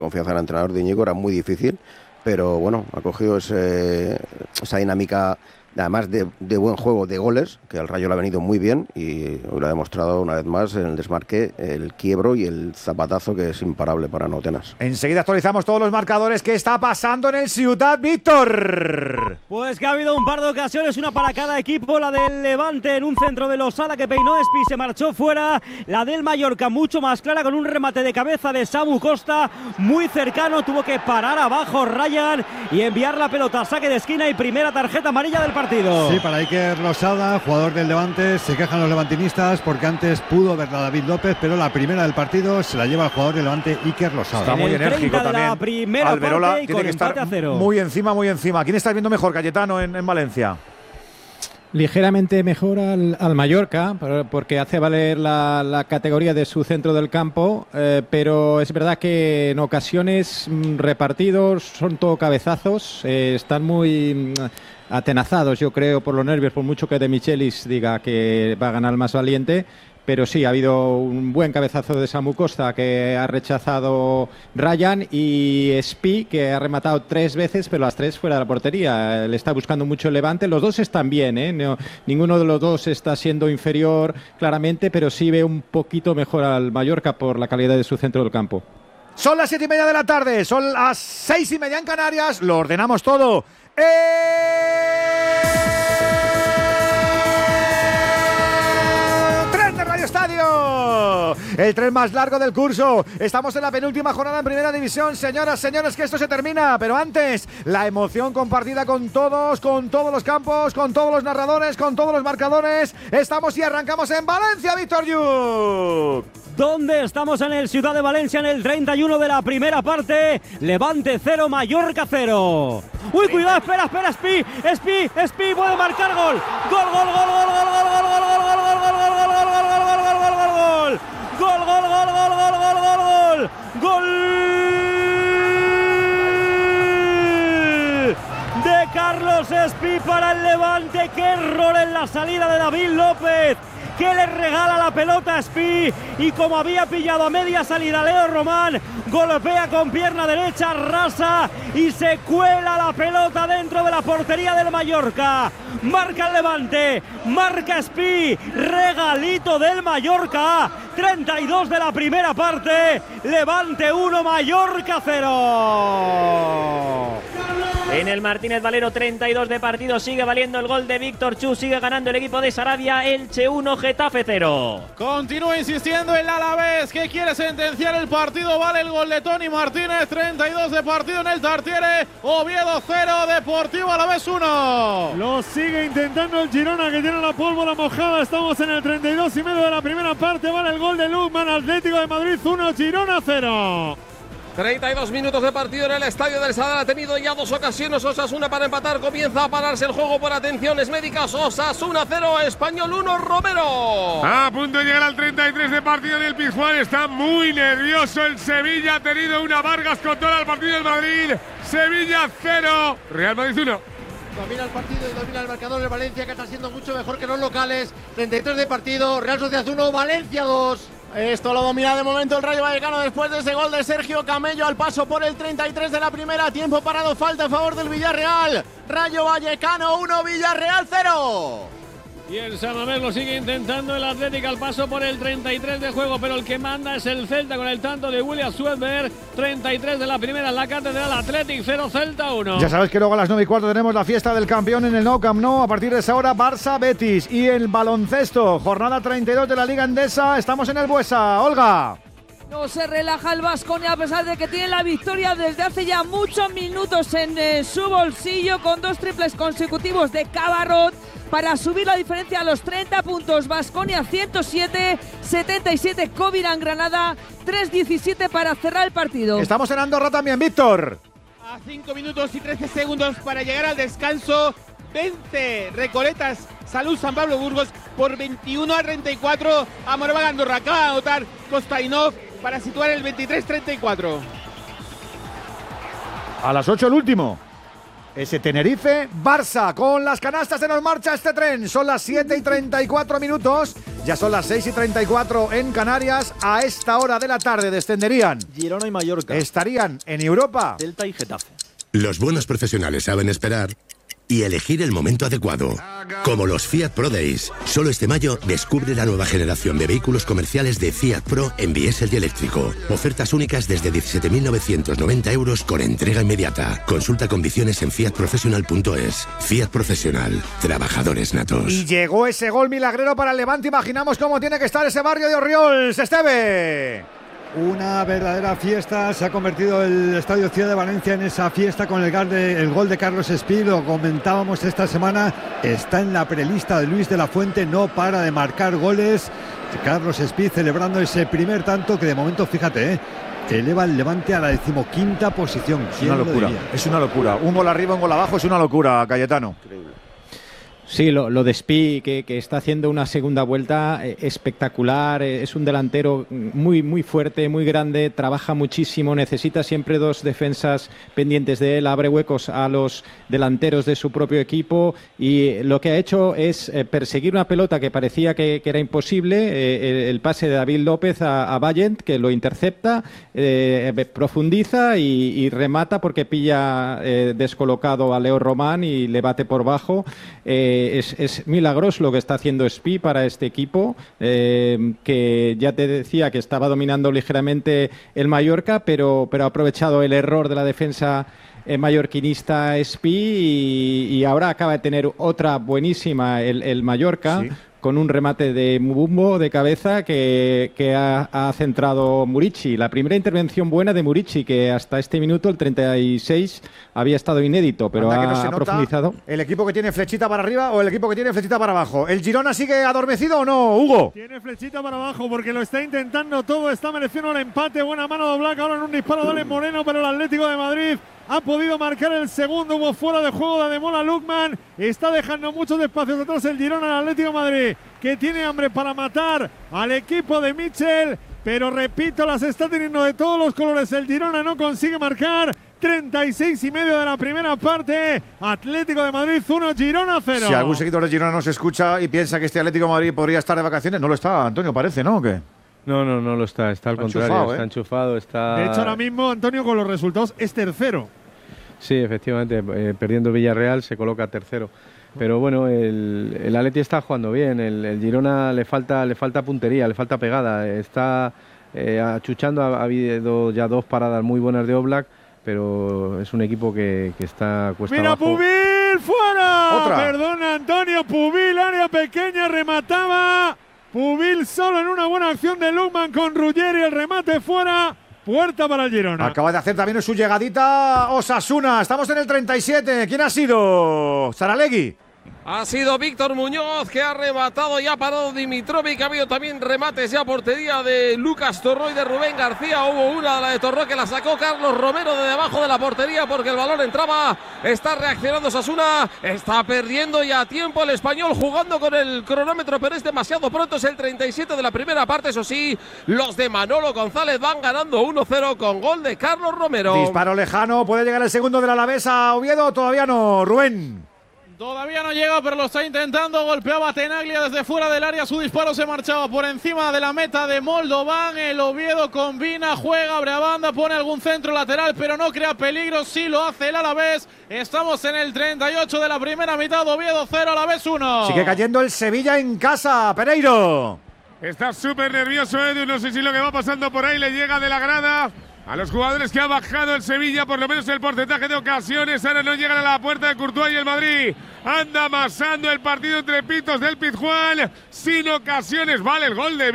confianza en el entrenador de Íñigo, era muy difícil, pero bueno, ha cogido esa dinámica, además de buen juego, de goles, que al Rayo le ha venido muy bien y lo ha demostrado una vez más en el desmarque, el quiebro y el zapatazo que es imparable para Notenas. Enseguida actualizamos todos los marcadores. ¿Qué está pasando en el Ciutat, Víctor? Pues que ha habido un par de ocasiones, una para cada equipo. La del Levante en un centro de Losada que peinó Espi, se marchó fuera. La del Mallorca mucho más clara con un remate de cabeza de Samu Costa, muy cercano, tuvo que parar abajo Ryan y enviar la pelota a saque de esquina y primera tarjeta amarilla del partido. Sí, para Iker Losada, jugador del Levante. Se quejan los levantinistas porque antes pudo verla a David López, pero la primera del partido se la lleva el jugador del Levante, Iker Losada. Está muy enérgico también. La primera Alberola parte y tiene que estar muy encima, muy encima. ¿Quién estás viendo mejor, Cayetano, en Valencia? Ligeramente mejor al Mallorca, porque hace valer la categoría de su centro del campo, pero es verdad que en ocasiones repartidos son todo cabezazos, están muy atenazados, yo creo, por los nervios, por mucho que De Michelis diga que va a ganar el más valiente. Pero sí, ha habido un buen cabezazo de Samu Costa que ha rechazado Ryan, y Espi que ha rematado 3 veces, pero las 3 fuera de la portería. Le está buscando mucho el Levante. Los dos están bien, ¿eh? No, ninguno de los dos está siendo inferior claramente, pero sí ve un poquito mejor al Mallorca por la calidad de su centro del campo. Son las 7:30 de la tarde, son las 6:30 en Canarias. Lo ordenamos todo. Estadio, el tren más largo del curso. Estamos en la penúltima jornada en Primera División, señoras, señores, que esto se termina, pero antes la emoción compartida con todos los campos, con todos los narradores, con todos los marcadores. Estamos y arrancamos en Valencia, Víctor Lluc. ¿Dónde estamos? En el Ciudad de Valencia, en el 31 de la primera parte. Levante 0, Mallorca 0. Uy, cuidado, espera, Espi puede marcar gol. Gol. Gol de Carlos Espi para el Levante. Qué error en la salida de David López, que le regala la pelota a Espi, y como había pillado a media salida Leo Román, golpea con pierna derecha, rasa y se cuela la pelota dentro de la portería del Mallorca. Marca el Levante, marca Espi, regalito del Mallorca. 32 de la primera parte, Levante 1, Mallorca 0. En el Martínez Valero, 32 de partido, sigue valiendo el gol de Víctor Chu, sigue ganando el equipo de Sarabia. Elche 1, Getafe 0. Continúa insistiendo el Alavés, que quiere sentenciar el partido. Vale el gol de Toni Martínez, 32 de partido en el Tartiere. Oviedo 0, Deportivo Alavés 1. Lo sigue intentando el Girona, que tiene la pólvora mojada. Estamos en el 32,5 de la primera parte. Vale el gol de Lukman, Atlético de Madrid 1, Girona 0. 32 minutos de partido en el Estadio del Sadar. Ha tenido ya 2 ocasiones Osasuna para empatar. Comienza a pararse el juego por atenciones médicas. Osasuna 0, Español 1, Romero. A punto de llegar al 33 de partido en el Pizjuán. Está muy nervioso el Sevilla. Ha tenido una Vargas controla el partido del Madrid. Sevilla 0, Real Madrid 1. Domina el partido y domina el marcador de Valencia, que está siendo mucho mejor que los locales. 33 de partido, Real Sociedad 1, Valencia 2. Esto lo domina de momento el Rayo Vallecano después de ese gol de Sergio Camello al paso por el 33 de la primera. Tiempo parado, falta a favor del Villarreal. Rayo Vallecano 1, Villarreal 0. Y el San Mamés lo sigue intentando el Atlético al paso por el 33 de juego, pero el que manda es el Celta con el tanto de William Suedberg. 33 de la primera en la Catedral. Athletic 0, Celta 1. Ya sabes que luego a las 9:15 tenemos la fiesta del campeón en el Nou Camp Nou. A partir de esa hora, Barça-Betis. Y el baloncesto, jornada 32 de la Liga Endesa. Estamos en el Buesa. Olga. No se relaja el Baskonia a pesar de que tiene la victoria desde hace ya muchos minutos en su bolsillo, con 2 triples consecutivos de Cabarrot para subir la diferencia a los 30 puntos. Baskonia 107-77, Covirán Granada 3-17 para cerrar el partido. Estamos en Andorra también, Víctor. A 5 minutos y 13 segundos para llegar al descanso. Vence Recoletas Salud San Pablo Burgos por 21-34 a Moraván Andorra. Acaba de anotar Kostainov para situar el 23-34. A las 8 el último. Ese Tenerife, Barça, con las canastas se nos marcha este tren. Son las 7:34 minutos. Ya son las 6:34 en Canarias. A esta hora de la tarde descenderían Girona y Mallorca. Estarían en Europa Celta y Getafe. Los buenos profesionales saben esperar y elegir el momento adecuado. Como los Fiat Pro Days. Solo este mayo descubre la nueva generación de vehículos comerciales de Fiat Pro en diésel y eléctrico. Ofertas únicas desde 17.990 euros con entrega inmediata. Consulta condiciones en fiatprofessional.es. Fiat Profesional. Trabajadores natos. Y llegó ese gol milagrero para el Levante. Imaginamos cómo tiene que estar ese barrio de Orriols. Esteve. Una verdadera fiesta, se ha convertido el Estadio Ciudad de Valencia en esa fiesta con el gol de Carlos Espí, lo comentábamos esta semana, está en la prelista de Luis de la Fuente, no para de marcar goles. Carlos Espí celebrando ese primer tanto que de momento, fíjate, eleva el Levante a la 15ª posición. Es una locura, es una locura. Un gol arriba, un gol abajo, es una locura, Cayetano. Increíble. Sí, lo de Espí, que está haciendo una segunda vuelta espectacular, es un delantero muy, muy fuerte, muy grande, trabaja muchísimo, necesita siempre dos defensas pendientes de él, abre huecos a los delanteros de su propio equipo y lo que ha hecho es perseguir una pelota que parecía que era imposible, el pase de David López a Vallent, que lo intercepta, profundiza y remata porque pilla descolocado a Leo Román y le bate por bajo. Es milagroso lo que está haciendo Espí para este equipo, que ya te decía que estaba dominando ligeramente el Mallorca, pero ha aprovechado el error de la defensa mallorquinista Espí y ahora acaba de tener otra buenísima el Mallorca. Sí. Con un remate de Mubumbo de cabeza que ha centrado Murici. La primera intervención buena de Murici, que hasta este minuto, el 36, había estado inédito, pero ha profundizado. ¿El equipo que tiene flechita para arriba o el equipo que tiene flechita para abajo? ¿El Girona sigue adormecido o no, Hugo? Tiene flechita para abajo porque lo está intentando todo, está mereciendo el empate. Buena mano de Blanca, ahora en un disparo de Ale Moreno, pero el Atlético de Madrid ha podido marcar el segundo. Hubo fuera de juego de Ademola Lookman. Está dejando muchos espacios atrás el Girona al Atlético de Madrid, que tiene hambre para matar al equipo de Mitchell. Pero repito, las está teniendo de todos los colores. El Girona no consigue marcar. 36,5 de la primera parte. Atlético de Madrid 1, Girona 0. Si algún seguidor de Girona nos escucha y piensa que este Atlético de Madrid podría estar de vacaciones, no lo está, Antonio, parece, ¿no? ¿O qué? No lo está. Está al contrario. Está enchufado. Está... De hecho, ahora mismo, Antonio, con los resultados, es tercero. Sí, efectivamente, perdiendo Villarreal se coloca tercero. Pero bueno, el Atleti está jugando bien, el Girona le falta puntería, le falta pegada, está achuchando, ha habido ya 2 paradas muy buenas de Oblak, pero es un equipo que está cuesta ¡mira, abajo. Pubil fuera! ¿Otra? Perdona, Antonio, Pubil, área pequeña, remataba. Pubil solo en una buena acción de Lukman con Ruggeri, el remate fuera. Puerta para el Girona. Acaba de hacer también su llegadita Osasuna. Estamos en el 37. ¿Quién ha sido? Saralegui. Ha sido Víctor Muñoz, que ha rematado y ha parado Dimitrovic. Ha habido también remates ya a portería de Lucas Torró y de Rubén García. Hubo una de la de Torró que la sacó Carlos Romero de debajo de la portería porque el balón entraba. Está reaccionando Osasuna. Está perdiendo ya tiempo el Español jugando con el cronómetro, pero es demasiado pronto. Es el 37 de la primera parte. Eso sí, los de Manolo González van ganando 1-0 con gol de Carlos Romero. Disparo lejano. ¿Puede llegar el segundo del Alavés a Oviedo? Todavía no. Rubén. Todavía no llega, pero lo está intentando. Golpeaba Tenaglia desde fuera del área. Su disparo se marchaba por encima de la meta de Moldovan. El Oviedo combina, juega, abre a banda, pone algún centro lateral, pero no crea peligro. Sí lo hace el Alavés. Estamos en el 38 de la primera mitad. Oviedo 0, Alavés 1. Sigue cayendo el Sevilla en casa. Pereiro. Está súper nervioso Edu. No sé si lo que va pasando por ahí le llega de la grada a los jugadores que ha bajado el Sevilla, por lo menos el porcentaje de ocasiones. Ahora no llegan a la puerta de Courtois y el Madrid anda amasando el partido entre pitos del Pizjuán sin ocasiones. Vale el gol de